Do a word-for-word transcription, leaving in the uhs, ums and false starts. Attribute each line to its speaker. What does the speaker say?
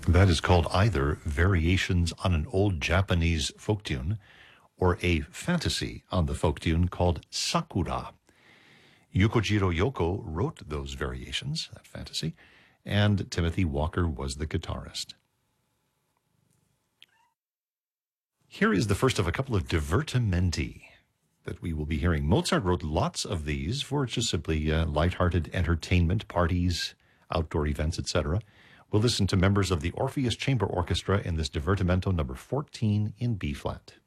Speaker 1: That is called either Variations on an Old Japanese Folk Tune or a fantasy on the folk tune called Sakura. Yukojiro Yoko wrote those variations, that fantasy, and Timothy Walker was the guitarist. Here is the first of a couple of divertimenti that we will be hearing. Mozart wrote lots of these for just simply uh, lighthearted entertainment, parties, outdoor events, et cetera. We'll listen to members of the Orpheus Chamber Orchestra in this divertimento number fourteen in B-flat.